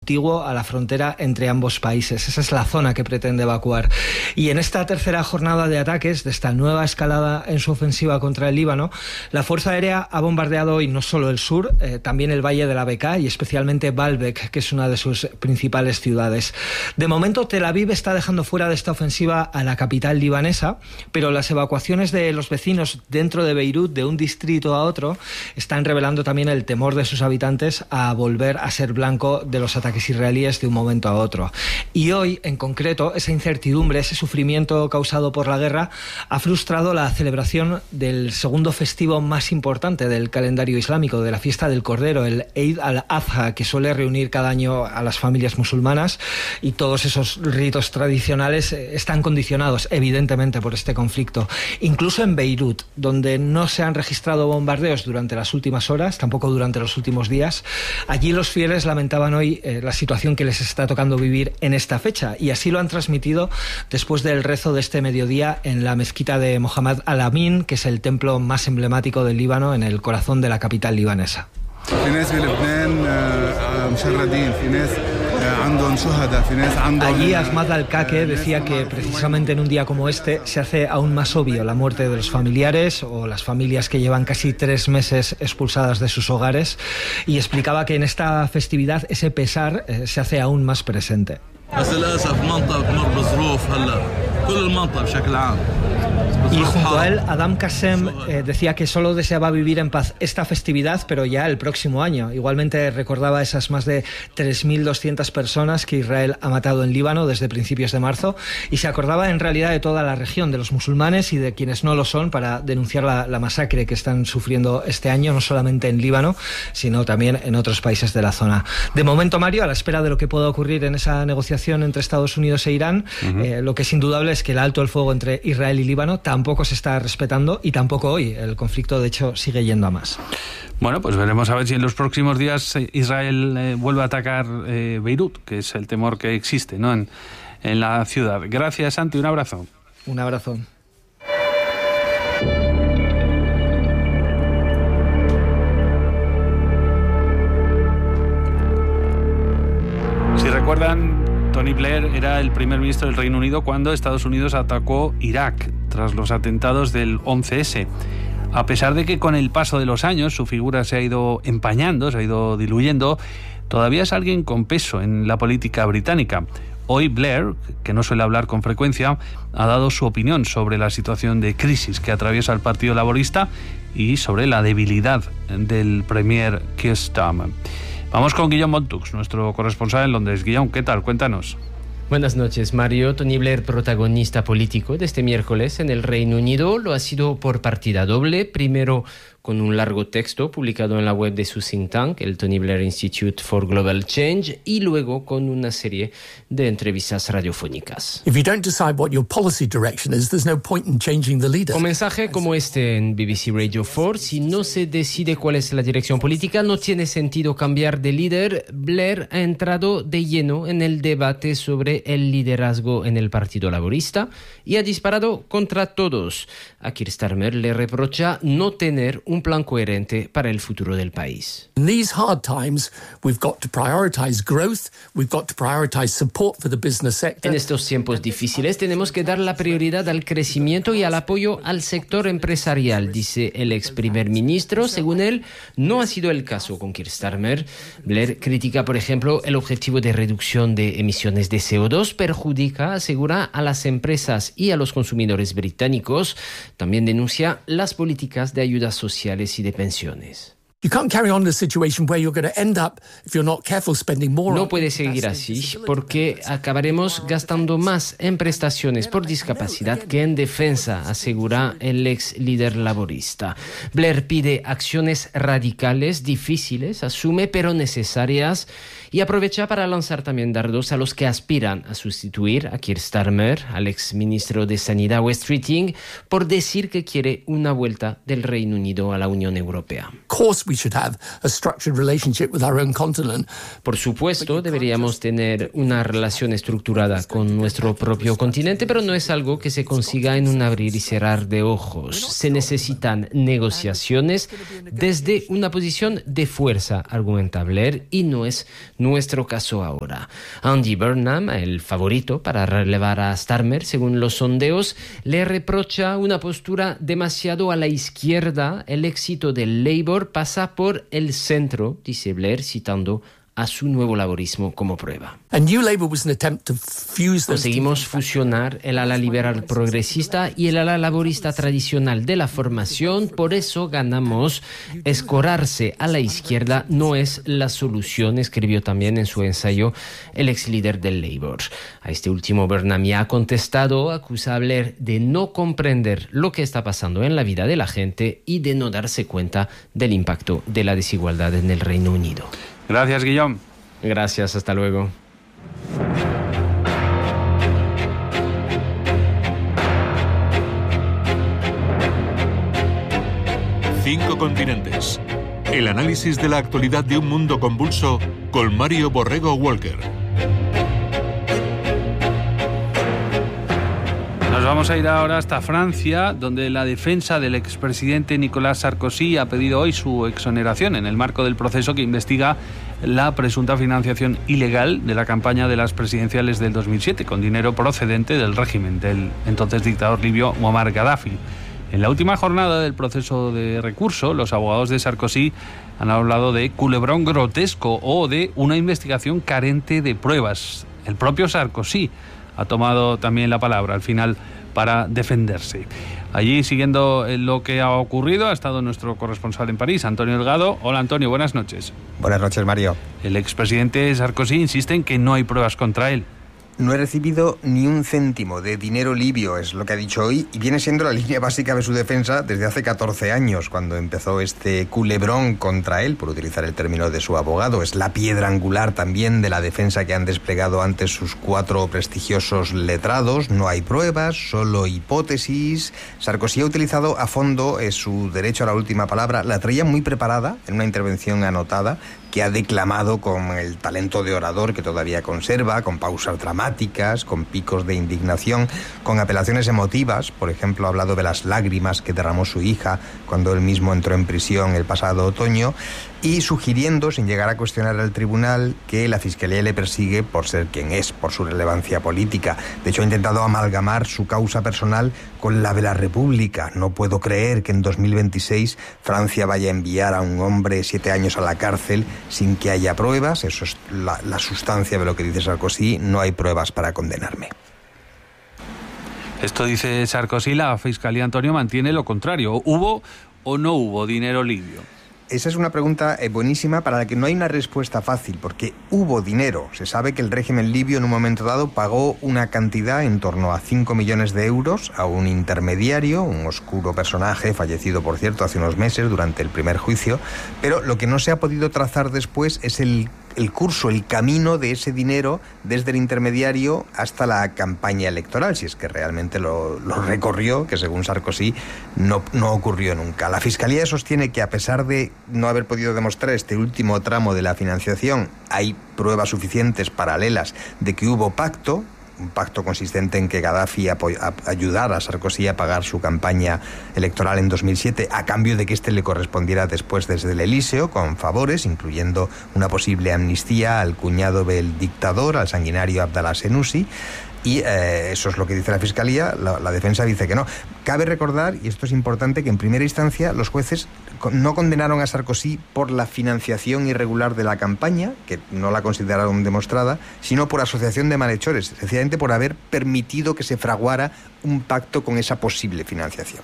contiguo a la frontera entre ambos países. Esa es la zona que pretende evacuar. Y en esta tercera jornada de ataques, de esta nueva escalada en su ofensiva contra el Líbano, la Fuerza Aérea ha bombardeado hoy no solo el sur, también el valle de la Bekaa y especialmente Baalbek, que es una de sus principales ciudades. De momento, Tel Aviv está dejando fuera de esta ofensiva a la capital libanesa, pero las evacuaciones de los vecinos dentro de Beirut, de un distrito a otro, están revelando también el temor de sus habitantes a volver a ser blanco de los ataques israelíes de un momento a otro. Y hoy, en concreto, esa incertidumbre, ese sufrimiento causado por la guerra, ha frustrado la celebración del segundo festivo más importante del calendario islámico, de la fiesta del Cordero, el Eid al-Adha, que suele reunir cada año a las familias musulmanas, y todos esos ritos tradicionales están condicionados, evidentemente, por este conflicto. Incluso en Beirut, donde no se han registrado bombardeos durante las últimas horas, tampoco durante los últimos días, allí los fieles lamentaban hoy la situación que les está tocando vivir en esta fecha, y así lo han transmitido después del rezo de este mediodía en la mezquita de Mohammed Al-Amin, que es el templo más emblemático del Líbano, en el corazón de la capital libanesa. Allí Ahmad Al-Kake decía que precisamente en un día como este se hace aún más obvio la muerte de los familiares o las familias que llevan casi 3 meses expulsadas de sus hogares, y explicaba que en esta festividad ese pesar se hace aún más presente. Y junto a él, Adam Qasem decía que solo deseaba vivir en paz esta festividad, pero ya el próximo año. Igualmente recordaba esas más de 3.200 personas que Israel ha matado en Líbano desde principios de marzo, y se acordaba en realidad de toda la región, de los musulmanes y de quienes no lo son, para denunciar la masacre que están sufriendo este año, no solamente en Líbano, sino también en otros países de la zona. De momento, Mario, a la espera de lo que pueda ocurrir en esa negociación entre Estados Unidos e Irán, lo que es indudable es que el alto el fuego entre Israel y Líbano tampoco se está respetando, y tampoco hoy. El conflicto, de hecho, sigue yendo a más. Bueno, pues veremos a ver si en los próximos días Israel vuelve a atacar Beirut, que es el temor que existe, ¿no?, en la ciudad. Gracias, Santi, un abrazo. Un abrazo. Si recuerdan, Tony Blair era el primer ministro del Reino Unido cuando Estados Unidos atacó Irak tras los atentados del 11S. A pesar de que con el paso de los años su figura se ha ido empañando, se ha ido diluyendo, todavía es alguien con peso en la política británica. Hoy Blair, que no suele hablar con frecuencia, ha dado su opinión sobre la situación de crisis que atraviesa el Partido Laborista y sobre la debilidad del Premier Keir Starmer. Vamos con Guillaume Montux, nuestro corresponsal en Londres. Guillaume, ¿qué tal? Cuéntanos. Buenas noches, Mario. Tony Blair, protagonista político de este miércoles en el Reino Unido, lo ha sido por partida doble. Primero, con un largo texto publicado en la web de su think tank, el Tony Blair Institute for Global Change, y luego con una serie de entrevistas radiofónicas. Un mensaje como este en BBC Radio 4: si no se decide cuál es la dirección política, no tiene sentido cambiar de líder. Blair ha entrado de lleno en el debate sobre el liderazgo en el Partido Laborista y ha disparado contra todos. A Keir Starmer le reprocha no tener un plan coherente para el futuro del país. En estos tiempos difíciles tenemos que dar la prioridad al crecimiento y al apoyo al sector empresarial, dice el ex primer ministro. Según él, no ha sido el caso con Keir Starmer. Blair critica, por ejemplo, el objetivo de reducción de emisiones de CO2, perjudica, asegura, a las empresas y a los consumidores británicos. También denuncia las políticas de ayudas sociales y de pensiones. No puede seguir así, porque acabaremos gastando más en prestaciones por discapacidad que en defensa, asegura el ex líder laborista. Blair pide acciones radicales, difíciles, asume, pero necesarias, y aprovecha para lanzar también dardos a los que aspiran a sustituir a Keir Starmer, al ex ministro de Sanidad Wes Keating, por decir que quiere una vuelta del Reino Unido a la Unión Europea. Por supuesto, deberíamos tener una relación estructurada con nuestro propio continente, pero no es algo que se consiga en un abrir y cerrar de ojos. Se necesitan negociaciones desde una posición de fuerza, argumenta Blair, y no es nuestro caso ahora. Andy Burnham, el favorito para relevar a Starmer según los sondeos, le reprocha una postura demasiado a la izquierda. El éxito del Labour pasa por el centro, dice Blair, citando a su nuevo laborismo como prueba. Conseguimos fusionar el ala liberal progresista y el ala laborista tradicional de la formación, por eso ganamos. Escorarse a la izquierda no es la solución, escribió también en su ensayo el ex líder del Labour. A este último Burnham ya ha contestado, acusa a Blair de no comprender lo que está pasando en la vida de la gente y de no darse cuenta del impacto de la desigualdad en el Reino Unido. Gracias, Guillaume. Gracias, hasta luego. Cinco continentes. El análisis de la actualidad de un mundo convulso con Mario Borrego Walker. Nos vamos a ir ahora hasta Francia, donde la defensa del expresidente Nicolas Sarkozy ha pedido hoy su exoneración en el marco del proceso que investiga la presunta financiación ilegal de la campaña de las presidenciales del 2007 con dinero procedente del régimen del entonces dictador libio Muammar Gaddafi. En la última jornada del proceso de recurso, los abogados de Sarkozy han hablado de culebrón grotesco o de una investigación carente de pruebas. El propio Sarkozy ha tomado también la palabra al final para defenderse. Allí, siguiendo lo que ha ocurrido, ha estado nuestro corresponsal en París, Antonio Delgado. Hola, Antonio, buenas noches. Buenas noches, Mario. El expresidente Sarkozy insiste en que no hay pruebas contra él. No he recibido ni un céntimo de dinero libio, es lo que ha dicho hoy, y viene siendo la línea básica de su defensa desde hace 14 años, cuando empezó este culebrón contra él, por utilizar el término de su abogado. Es la piedra angular también de la defensa que han desplegado antes sus 4 prestigiosos letrados. No hay pruebas, solo hipótesis. Sarkozy ha utilizado a fondo su derecho a la última palabra. La traía muy preparada en una intervención anotada, que ha declamado con el talento de orador que todavía conserva, con pausas dramáticas, con picos de indignación, con apelaciones emotivas. Por ejemplo, ha hablado de las lágrimas que derramó su hija cuando él mismo entró en prisión el pasado otoño, y sugiriendo, sin llegar a cuestionar al tribunal, que la Fiscalía le persigue por ser quien es, por su relevancia política. De hecho, ha intentado amalgamar su causa personal con la de la República. No puedo creer que en 2026 Francia vaya a enviar a un hombre 7 años a la cárcel sin que haya pruebas. Eso es la sustancia de lo que dice Sarkozy. No hay pruebas para condenarme. Esto dice Sarkozy. La Fiscalía, Antonio, mantiene lo contrario. ¿Hubo o no hubo dinero libio? Esa es una pregunta buenísima para la que no hay una respuesta fácil, porque hubo dinero. Se sabe que el régimen libio en un momento dado pagó una cantidad en torno a 5 millones de euros a un intermediario, un oscuro personaje, fallecido por cierto hace unos meses durante el primer juicio, pero lo que no se ha podido trazar después es el curso, el camino de ese dinero desde el intermediario hasta la campaña electoral, si es que realmente lo recorrió, que según Sarkozy no ocurrió nunca. La Fiscalía sostiene que a pesar de no haber podido demostrar este último tramo de la financiación, hay pruebas suficientes paralelas de que hubo pacto, un pacto consistente en que Gaddafi ayudara a Sarkozy a pagar su campaña electoral en 2007 a cambio de que éste le correspondiera después desde el Elíseo con favores, incluyendo una posible amnistía al cuñado del dictador, al sanguinario Abdallah Senussi. Y eso es lo que dice la Fiscalía. La defensa dice que no. Cabe recordar, y esto es importante, que en primera instancia los jueces no condenaron a Sarkozy por la financiación irregular de la campaña, que no la consideraron demostrada, sino por asociación de malhechores, sencillamente por haber permitido que se fraguara un pacto con esa posible financiación.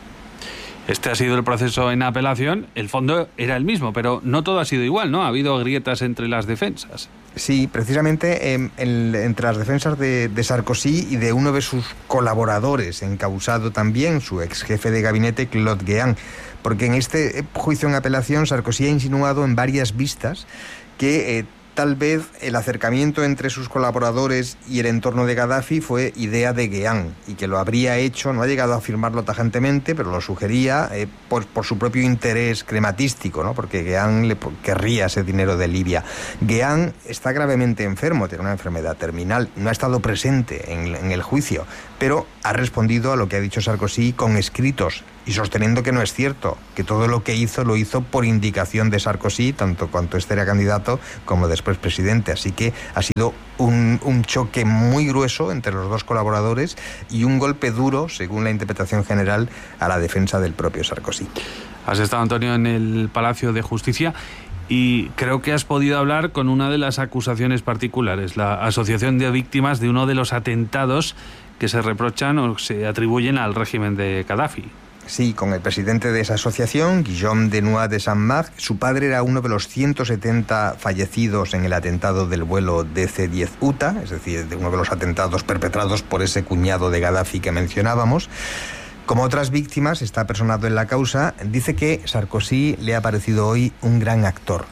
Este ha sido el proceso en apelación. El fondo era el mismo, pero no todo ha sido igual, ¿no? Ha habido grietas entre las defensas. Sí, precisamente entre las defensas de Sarkozy y de uno de sus colaboradores, encausado también, su ex jefe de gabinete, Claude Guéant, porque en este juicio en apelación Sarkozy ha insinuado en varias vistas que tal vez el acercamiento entre sus colaboradores y el entorno de Gaddafi fue idea de Guéant y que lo habría hecho, no ha llegado a afirmarlo tajantemente, pero lo sugería por su propio interés crematístico, ¿no? Porque Guéant querría ese dinero de Libia. Guéant está gravemente enfermo, tiene una enfermedad terminal, no ha estado presente en el juicio, pero ha respondido a lo que ha dicho Sarkozy con escritos y sosteniendo que no es cierto, que todo lo que hizo lo hizo por indicación de Sarkozy, tanto cuanto este era candidato como después presidente. Así que ha sido un choque muy grueso entre los dos colaboradores y un golpe duro, según la interpretación general, a la defensa del propio Sarkozy. Has estado, Antonio, en el Palacio de Justicia y creo que has podido hablar con una de las acusaciones particulares, la Asociación de Víctimas de uno de los atentados que se reprochan o se atribuyen al régimen de Gaddafi. Sí, con el presidente de esa asociación, Guillaume Denoy de Saint-Marc. Su padre era uno de los 170 fallecidos en el atentado del vuelo DC-10 UTA, es decir, de uno de los atentados perpetrados por ese cuñado de Gaddafi que mencionábamos. Como otras víctimas, está personado en la causa, dice que Sarkozy le ha parecido hoy un gran actor.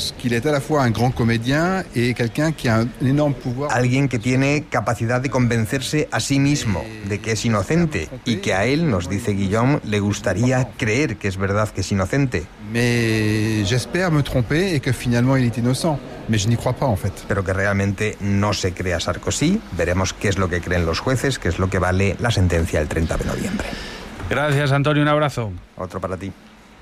Alguien que tiene capacidad de convencerse a sí mismo de que es inocente y que a él, nos dice Guillaume, le gustaría creer que es verdad que es inocente. Pero que realmente no se crea Sarkozy. Veremos qué es lo que creen los jueces, qué es lo que vale la sentencia el 30 de noviembre. Gracias, Antonio, un abrazo. Otro para ti.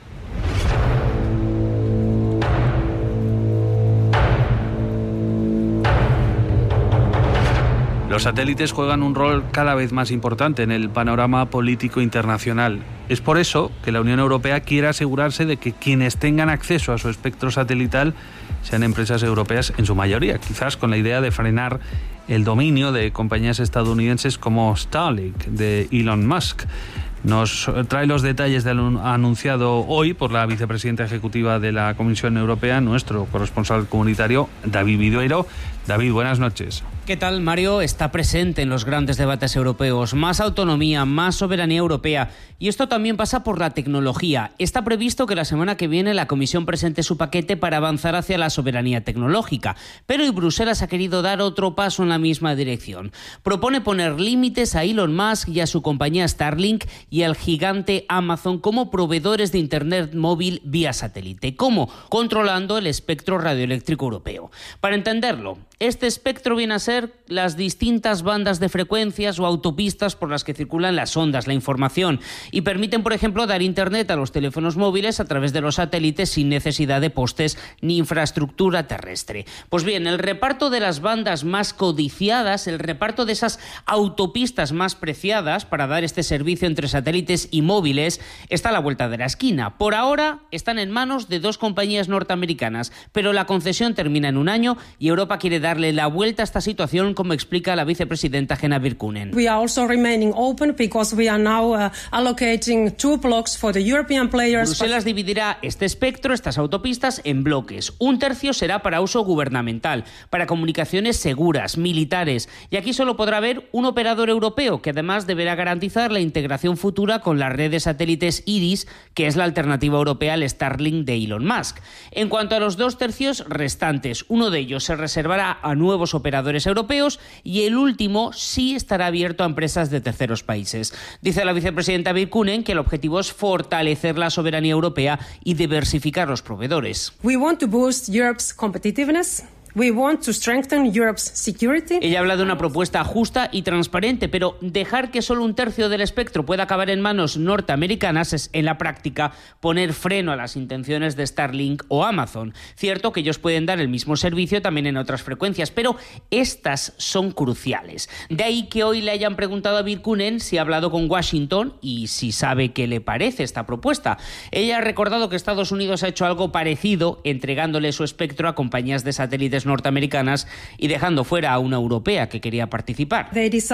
Los satélites juegan un rol cada vez más importante en el panorama político internacional. Es por eso que la Unión Europea quiere asegurarse de que quienes tengan acceso a su espectro satelital sean empresas europeas en su mayoría, quizás con la idea de frenar el dominio de compañías estadounidenses como Starlink de Elon Musk. Nos trae los detalles del anunciado hoy por la vicepresidenta ejecutiva de la Comisión Europea, nuestro corresponsal comunitario, David Vidueiro. David, buenas noches. ¿Qué tal, Mario? Está presente en los grandes debates europeos. Más autonomía, más soberanía europea. Y esto también pasa por la tecnología. Está previsto que la semana que viene la Comisión presente su paquete para avanzar hacia la soberanía tecnológica. Pero hoy Bruselas ha querido dar otro paso en la misma dirección. Propone poner límites a Elon Musk y a su compañía Starlink y al gigante Amazon como proveedores de Internet móvil vía satélite. ¿Cómo? Controlando el espectro radioeléctrico europeo. Para entenderlo, este espectro viene a ser las distintas bandas de frecuencias o autopistas por las que circulan las ondas, la información, y permiten, por ejemplo, dar Internet a los teléfonos móviles a través de los satélites sin necesidad de postes ni infraestructura terrestre. Pues bien, el reparto de las bandas más codiciadas, el reparto de esas autopistas más preciadas para dar este servicio entre satélites y móviles está a la vuelta de la esquina. Por ahora están en manos de dos compañías norteamericanas, pero la concesión termina en un año y Europa quiere darle la vuelta a esta situación, como explica la vicepresidenta Henna Virkkunen. We are also remaining open because we are now allocating 2 blocks for the European players. Bruselas dividirá este espectro, estas autopistas, en bloques. Un tercio será para uso gubernamental, para comunicaciones seguras, militares, y aquí solo podrá haber un operador europeo que además deberá garantizar la integración futura con la red de satélites IRIS, que es la alternativa europea al Starlink de Elon Musk. En cuanto a los 2 tercios restantes, uno de ellos se reservará a nuevos operadores europeos y el último sí estará abierto a empresas de terceros países. Dice la vicepresidenta Virkkunen que el objetivo es fortalecer la soberanía europea y diversificar los proveedores. We want to boost Europe's competitiveness. We want to strengthen Europe's security. Ella habla de una propuesta justa y transparente, pero dejar que solo un tercio del espectro pueda acabar en manos norteamericanas es, en la práctica, poner freno a las intenciones de Starlink o Amazon. Cierto que ellos pueden dar el mismo servicio también en otras frecuencias, pero estas son cruciales. De ahí que hoy le hayan preguntado a Virkkunen si ha hablado con Washington y si sabe qué le parece esta propuesta. Ella ha recordado que Estados Unidos ha hecho algo parecido, entregándole su espectro a compañías de satélites norteamericanas y dejando fuera a una europea que quería participar.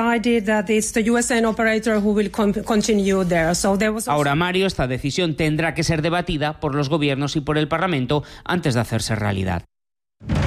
Ahora, Mario, esta decisión tendrá que ser debatida por los gobiernos y por el Parlamento antes de hacerse realidad.